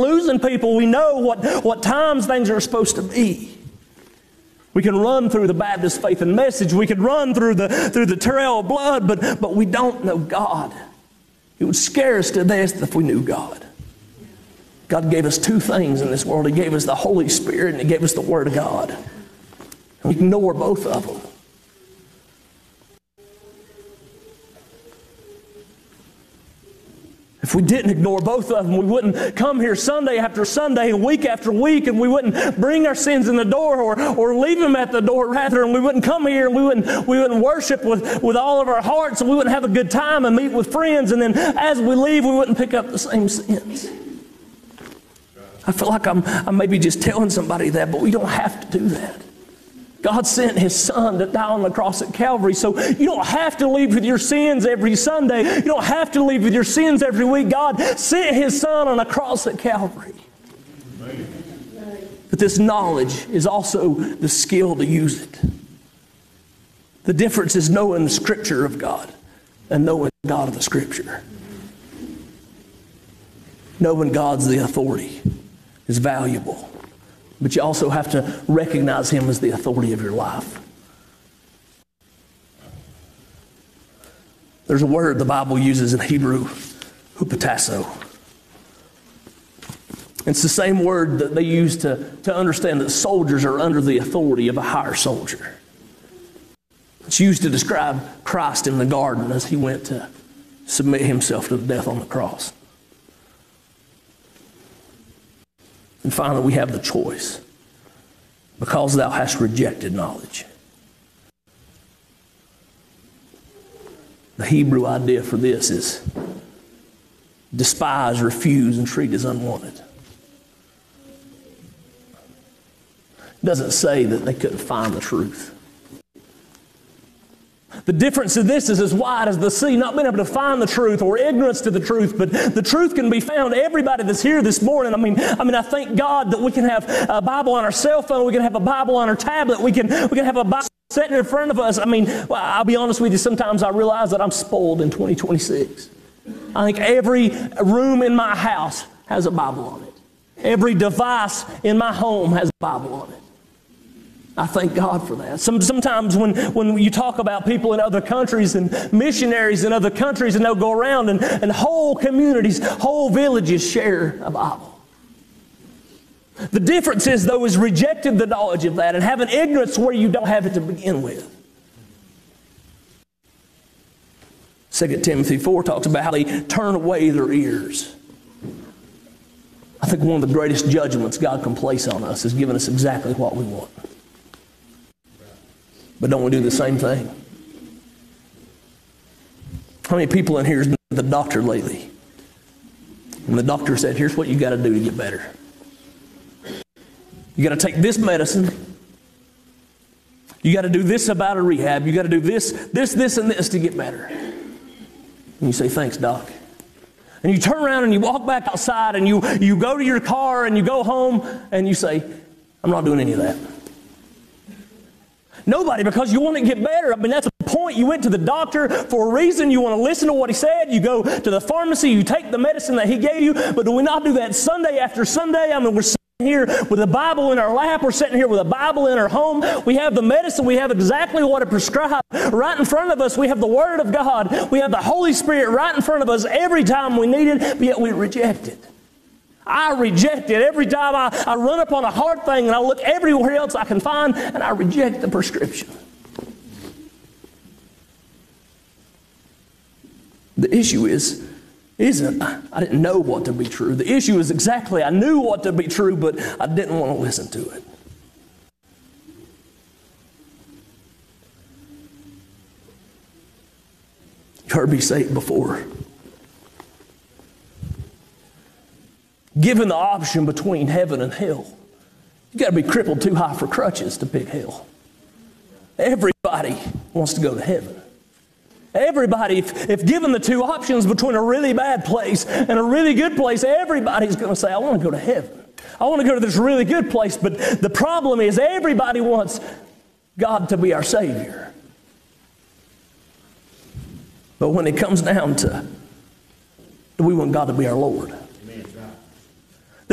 losing people, we know what times things are supposed to be. We can run through the Baptist faith and message. We can run through the trail of blood, but we don't know God. It would scare us to death if we knew God. God gave us two things in this world. He gave us the Holy Spirit and He gave us the Word of God. And we ignore both of them. If we didn't ignore both of them, we wouldn't come here Sunday after Sunday and week after week, and we wouldn't bring our sins in the door or leave them at the door, rather, and we wouldn't come here and we wouldn't worship with all of our hearts, and we wouldn't have a good time and meet with friends, and then as we leave, we wouldn't pick up the same sins. I feel like I'm maybe just telling somebody that, but we don't have to do that. God sent His Son to die on the cross at Calvary, so you don't have to leave with your sins every Sunday. You don't have to leave with your sins every week. God sent His Son on a cross at Calvary. But this knowledge is also the skill to use it. The difference is knowing the Scripture of God and knowing the God of the Scripture. Knowing God's the authority is valuable. But you also have to recognize Him as the authority of your life. There's a word the Bible uses in Hebrew, hupotasso. It's the same word that they use to understand that soldiers are under the authority of a higher soldier. It's used to describe Christ in the garden as He went to submit Himself to the death on the cross. And finally, we have the choice. Because thou hast rejected knowledge. The Hebrew idea for this is despise, refuse, and treat as unwanted. It doesn't say that they couldn't find the truth. The difference in this is as wide as the sea, not being able to find the truth or ignorance to the truth, but the truth can be found. Everybody that's here this morning, I mean, I thank God that we can have a Bible on our cell phone, we can have a Bible on our tablet, we can have a Bible sitting in front of us. Well, I'll be honest with you, sometimes I realize that I'm spoiled in 2026. I think every room in my house has a Bible on it. Every device in my home has a Bible on it. I thank God for that. Sometimes when you talk about people in other countries and missionaries in other countries, and they'll go around and whole communities, whole villages share a Bible. The difference is, though, is rejected the knowledge of that and having ignorance where you don't have it to begin with. 2 Timothy 4 talks about how they turn away their ears. I think one of the greatest judgments God can place on us is giving us exactly what we want. But don't we do the same thing? How many people in here has been to the doctor lately? And the doctor said, here's what you got to do to get better. You got to take this medicine. You got to do this about a rehab. You got to do this, and this to get better. And you say, thanks, doc. And you turn around and you walk back outside and you go to your car and you go home and you say, I'm not doing any of that. Nobody, because you want to get better. That's the point. You went to the doctor for a reason. You want to listen to what he said. You go to the pharmacy. You take the medicine that he gave you. But do we not do that Sunday after Sunday? We're sitting here with a Bible in our lap. We're sitting here with a Bible in our home. We have the medicine. We have exactly what it prescribed right in front of us. We have the Word of God. We have the Holy Spirit right in front of us every time we need it, but yet we reject it. I reject it. Every time I run up on a hard thing and I look everywhere else I can find, and I reject the prescription. The issue isn't I didn't know what to be true. The issue is exactly I knew what to be true, but I didn't want to listen to it. You've heard me say it before. Given the option between heaven and hell, you got to be crippled too high for crutches to pick hell. Everybody wants to go to heaven. Everybody, if given the two options between a really bad place and a really good place, everybody's going to say, I want to go to heaven. I want to go to this really good place. But the problem is everybody wants God to be our Savior. But when it comes down to, do we want God to be our Lord?